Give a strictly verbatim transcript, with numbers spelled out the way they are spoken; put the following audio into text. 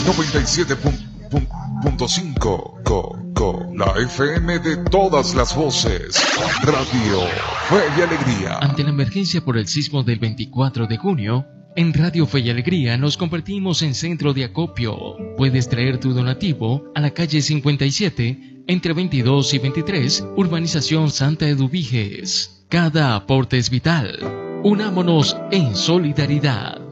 noventa y siete punto cinco, co, co, la F M de todas las voces. Radio Fe y Alegría. Ante la emergencia por el sismo del veinticuatro de junio, en Radio Fe y Alegría nos convertimos en centro de acopio. Puedes traer tu donativo a la calle cincuenta y siete, entre veintidós y veintitrés, Urbanización Santa Eduviges. Cada aporte es vital. Unámonos en solidaridad.